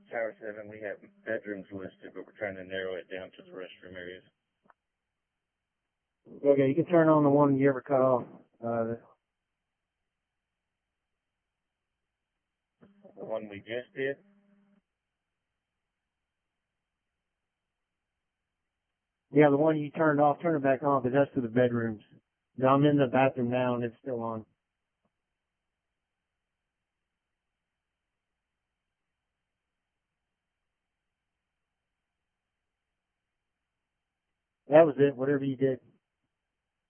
Tower 7, we have bedrooms listed, but we're trying to narrow it down to the restroom areas. Okay, you can turn on the one you ever cut off. The one we just did? Yeah, the one you turned off, turn it back on, because that's to the bedrooms. Now I'm in the bathroom now, and it's still on. That was it, whatever you did.